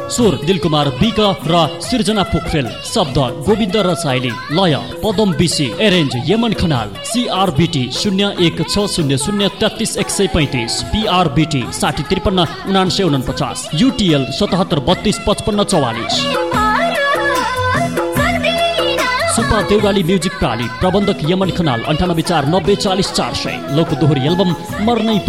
स्वर दिलकुमार बिक र सिर्जना पोखरेल, शब्द गोविन्द रसाइली, लय Padam BC, arrange Yemen Khanal, CRBT 0160033135, PRBT 60539949, UTL 77325544। सुपा देउराली म्युजिक प्राली, प्रबन्धक यमन खनाल 9849040400। लोकदोहोरी एल्बम मर्नै